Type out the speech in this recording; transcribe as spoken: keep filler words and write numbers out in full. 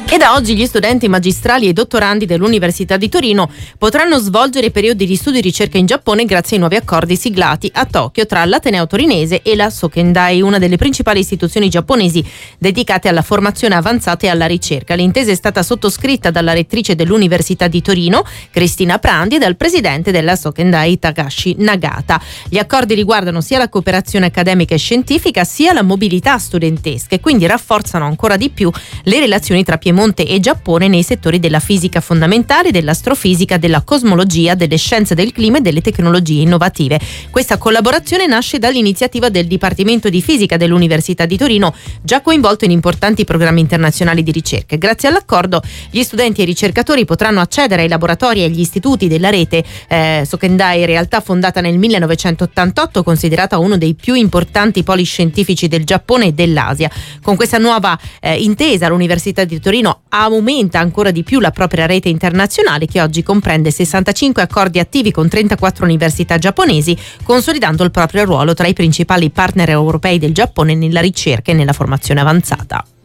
E da oggi gli studenti magistrali e dottorandi dell'Università di Torino potranno svolgere periodi di studio e ricerca in Giappone grazie ai nuovi accordi siglati a Tokyo tra l'Ateneo Torinese e la Sokendai, una delle principali istituzioni giapponesi dedicate alla formazione avanzata e alla ricerca. L'intesa è stata sottoscritta dalla rettrice dell'Università di Torino, Cristina Prandi, e dal presidente della Sokendai, Takashi Nagata. Gli accordi riguardano sia la cooperazione accademica e scientifica sia la mobilità studentesca e quindi rafforzano ancora di più le relazioni tra Piemonte e Giappone nei settori della fisica fondamentale, dell'astrofisica, della cosmologia, delle scienze del clima e delle tecnologie innovative. Questa collaborazione nasce dall'iniziativa del Dipartimento di Fisica dell'Università di Torino, già coinvolto in importanti programmi internazionali di ricerca. Grazie all'accordo gli studenti e i ricercatori potranno accedere ai laboratori e agli istituti della rete eh, Sokendai, realtà fondata nel millenovecentottantotto, considerata uno dei più importanti poli scientifici del Giappone e dell'Asia. Con questa nuova eh, intesa l'Università di Torino aumenta ancora di più la propria rete internazionale, che oggi comprende sessantacinque accordi attivi con trentaquattro università giapponesi, consolidando il proprio ruolo tra i principali partner europei del Giappone nella ricerca e nella formazione avanzata.